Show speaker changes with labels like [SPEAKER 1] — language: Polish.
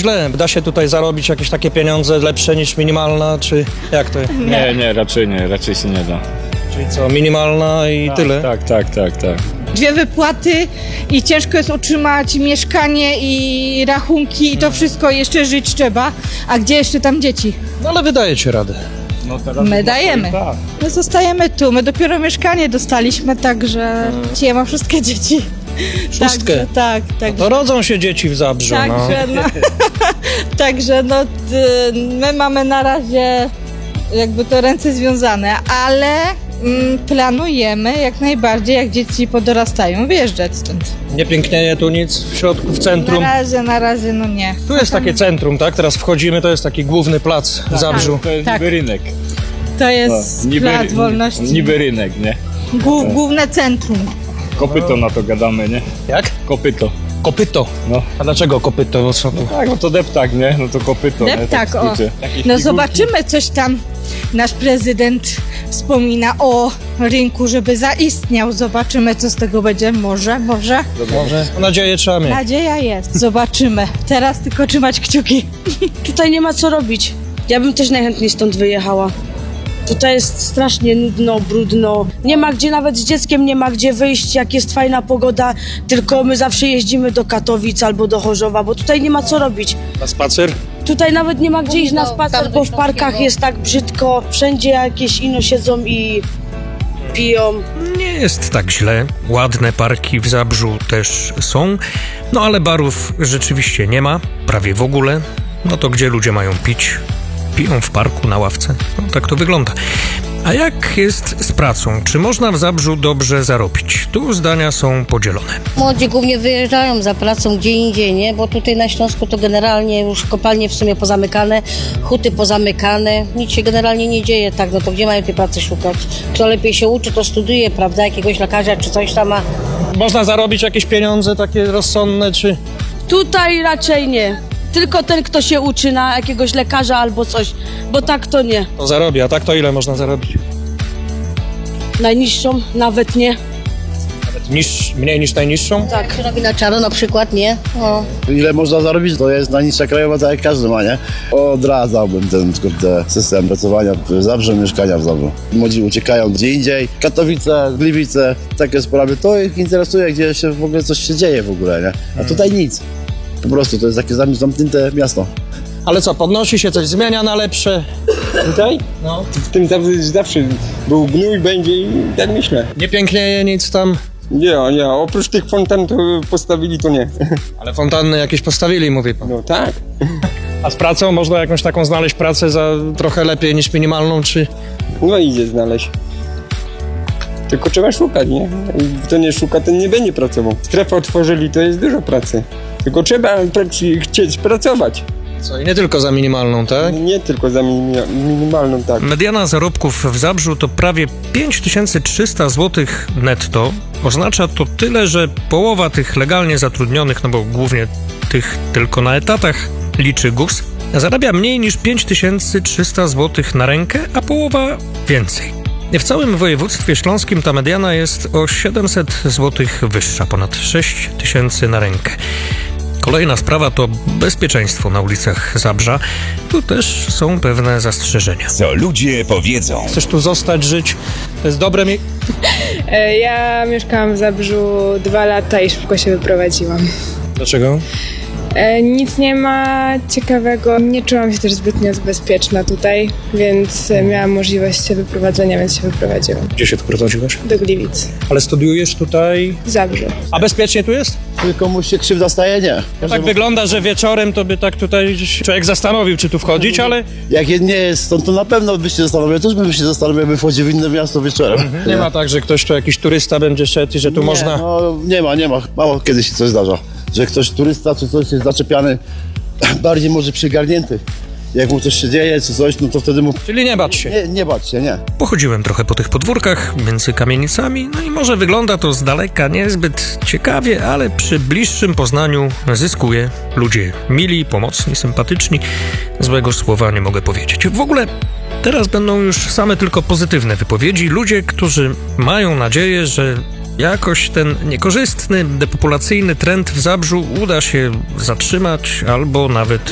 [SPEAKER 1] źle. Da się tutaj zarobić jakieś takie pieniądze lepsze niż minimalna, czy jak to jest?
[SPEAKER 2] Nie, raczej się nie da.
[SPEAKER 1] Czyli co, minimalna i tyle?
[SPEAKER 2] Tak.
[SPEAKER 3] 2 wypłaty i ciężko jest utrzymać mieszkanie i rachunki i to wszystko jeszcze żyć trzeba. A gdzie jeszcze tam dzieci?
[SPEAKER 1] No ale wydajecie radę.
[SPEAKER 2] No teraz
[SPEAKER 3] My dajemy.
[SPEAKER 2] Tak.
[SPEAKER 3] My zostajemy tu. My dopiero mieszkanie dostaliśmy, także ja mam wszystkie dzieci.
[SPEAKER 1] Szóstkę?
[SPEAKER 3] Tak.
[SPEAKER 1] To rodzą się dzieci w Zabrzu,
[SPEAKER 3] Także my mamy na razie jakby to ręce związane, ale planujemy jak najbardziej, jak dzieci podorastają, wyjeżdżać stąd.
[SPEAKER 1] Nie pięknieje tu nic w środku, w centrum?
[SPEAKER 3] Na razie no nie.
[SPEAKER 1] Tu jest takie centrum, tak? Teraz wchodzimy, to jest taki główny plac w Zabrzu.
[SPEAKER 2] To jest
[SPEAKER 3] Tak.
[SPEAKER 2] niby rynek.
[SPEAKER 3] To jest Plac Wolności.
[SPEAKER 2] Niby rynek, nie?
[SPEAKER 3] Główne centrum.
[SPEAKER 2] Kopyto na to gadamy, nie?
[SPEAKER 1] Jak?
[SPEAKER 2] Kopyto.
[SPEAKER 1] Kopyto.
[SPEAKER 2] No.
[SPEAKER 1] A dlaczego kopyto? Bo co tu?
[SPEAKER 2] Tak, no to deptak, nie? No to kopyto, nie?
[SPEAKER 3] Deptak,
[SPEAKER 2] Tak
[SPEAKER 3] o.
[SPEAKER 2] skrócie. Jakieś
[SPEAKER 3] No
[SPEAKER 2] figurki.
[SPEAKER 3] zobaczymy, coś tam nasz prezydent wspomina o rynku, żeby zaistniał. Zobaczymy, co z tego będzie. Może.
[SPEAKER 1] Może? Nadzieję trzeba mieć.
[SPEAKER 3] Nadzieja jest. Zobaczymy. Teraz tylko trzymać kciuki.
[SPEAKER 4] Tutaj nie ma co robić. Ja bym też najchętniej stąd wyjechała. Tutaj jest strasznie nudno, brudno. Nie ma gdzie, nawet z dzieckiem nie ma gdzie wyjść, jak jest fajna pogoda. Tylko my zawsze jeździmy do Katowic albo do Chorzowa, bo tutaj nie ma co robić.
[SPEAKER 1] Na spacer?
[SPEAKER 4] Tutaj nawet nie ma gdzie iść na spacer, bo w parkach jest tak brzydko. Wszędzie jakieś ino siedzą i piją.
[SPEAKER 5] Nie jest tak źle. Ładne parki w Zabrzu też są, no ale barów rzeczywiście nie ma, prawie w ogóle. No to gdzie ludzie mają pić? Piją w parku, na ławce. No tak to wygląda. A jak jest z pracą? Czy można w Zabrzu dobrze zarobić? Tu zdania są podzielone.
[SPEAKER 6] Młodzi głównie wyjeżdżają za pracą gdzie indziej, nie? Bo tutaj na Śląsku to generalnie już kopalnie w sumie pozamykane, huty pozamykane, nic się generalnie nie dzieje, tak, no to gdzie mają tej pracy szukać? Kto lepiej się uczy, to studiuje, prawda, jakiegoś lekarza czy coś tam ma.
[SPEAKER 1] Można zarobić jakieś pieniądze takie rozsądne, czy...
[SPEAKER 4] Tutaj raczej nie. Tylko ten, kto się uczy na jakiegoś lekarza albo coś, bo tak to nie.
[SPEAKER 1] To zarobi, a tak to ile można zarobić?
[SPEAKER 4] Najniższą nawet nie.
[SPEAKER 1] Nawet mniej niż najniższą?
[SPEAKER 6] Tak. Się robi na czaro na przykład, nie? No.
[SPEAKER 7] Ile można zarobić, to jest najniższa krajowa, tak jak każdy ma, nie? Odradzałbym ten system pracowania w Zabrzu, mieszkania w Zabrzu. Młodzi uciekają gdzie indziej, Katowice, Gliwice, takie sprawy. To ich interesuje, gdzie się w ogóle coś się dzieje w ogóle, nie? A tutaj nic. Po prostu to jest takie zamknięte miasto.
[SPEAKER 1] Ale co, podnosi się coś, zmienia na lepsze? Tutaj? No.
[SPEAKER 8] W tym zawsze był gnój, będzie i tak myślę.
[SPEAKER 1] Nie pięknieje nic tam,
[SPEAKER 8] Nie, oprócz tych fontan to postawili to nie.
[SPEAKER 1] ale fontanny jakieś postawili, mówi pan.
[SPEAKER 8] No tak.
[SPEAKER 1] A z pracą można jakąś taką znaleźć pracę za trochę lepiej niż minimalną, czy...
[SPEAKER 8] No idzie znaleźć. Tylko trzeba szukać, nie? I kto nie szuka, ten nie będzie pracował. Strefę otworzyli, to jest dużo pracy. Tylko trzeba chcieć pracować.
[SPEAKER 1] Co, i nie tylko za minimalną, tak?
[SPEAKER 8] Nie tylko za minimalną, tak.
[SPEAKER 5] Mediana zarobków w Zabrzu to prawie 5300 zł netto. Oznacza to tyle, że połowa tych legalnie zatrudnionych, no bo głównie tych tylko na etatach, liczy GUS, zarabia mniej niż 5300 zł na rękę, a połowa więcej. W całym województwie śląskim ta mediana jest o 700 zł wyższa, ponad 6000 na rękę. Kolejna sprawa to bezpieczeństwo na ulicach Zabrza. Tu też są pewne zastrzeżenia.
[SPEAKER 9] Co ludzie powiedzą.
[SPEAKER 1] Chcesz tu zostać, żyć? To jest dobre
[SPEAKER 10] Ja mieszkałam w Zabrzu 2 lata i szybko się wyprowadziłam.
[SPEAKER 1] Dlaczego?
[SPEAKER 10] Nic nie ma ciekawego. Nie czułam się też zbytnio bezpieczna tutaj, więc miałam możliwość wyprowadzenia, więc się wyprowadziłam.
[SPEAKER 1] Gdzie się wyprowadziłaś?
[SPEAKER 10] Do Gliwic.
[SPEAKER 1] Ale studiujesz tutaj?
[SPEAKER 10] W Zabrzu.
[SPEAKER 1] A bezpiecznie tu jest?
[SPEAKER 7] Czy komuś się krzywda staje? Nie.
[SPEAKER 1] No tak wygląda, że wieczorem to by tak tutaj człowiek zastanowił, czy tu wchodzić, ale...
[SPEAKER 7] Jak nie jest stąd, to na pewno byś się zastanowił. Też bym się zastanowił, jakby wchodził w inne miasto wieczorem.
[SPEAKER 1] Nie ma tak, że ktoś tu, jakiś turysta będzie szedł i że tu można...
[SPEAKER 7] No, nie ma. Mało kiedy się coś zdarza. Że ktoś turysta czy coś jest zaczepiany, bardziej może przygarnięty. Jak mu coś się dzieje, czy coś, no to wtedy mu...
[SPEAKER 1] Czyli nie bać się.
[SPEAKER 7] Nie bać się, nie.
[SPEAKER 5] Pochodziłem trochę po tych podwórkach między kamienicami, no i może wygląda to z daleka niezbyt ciekawie, ale przy bliższym poznaniu zyskuje. Ludzie mili, pomocni, sympatyczni. Złego słowa nie mogę powiedzieć. W ogóle teraz będą już same tylko pozytywne wypowiedzi. Ludzie, którzy mają nadzieję, że jakoś ten niekorzystny, depopulacyjny trend w Zabrzu uda się zatrzymać albo nawet